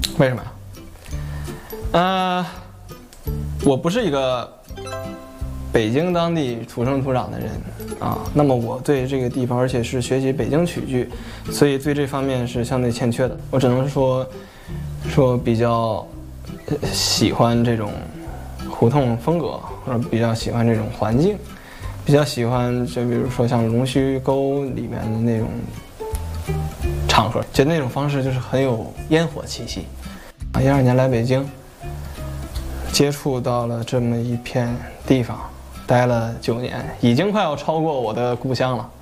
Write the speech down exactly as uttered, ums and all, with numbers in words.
为什么呀？呃，我不是一个北京当地土生土长的人啊，那么我对这个地方，而且是学习北京曲剧，所以对这方面是相对欠缺的。我只能说，说比较喜欢这种胡同风格，或者比较喜欢这种环境，比较喜欢就比如说像龙须沟里面的那种场合，觉得那种方式就是很有烟火气息。啊，一二年来北京，接触到了这么一片地方。待了九年，已经快要超过我的故乡了。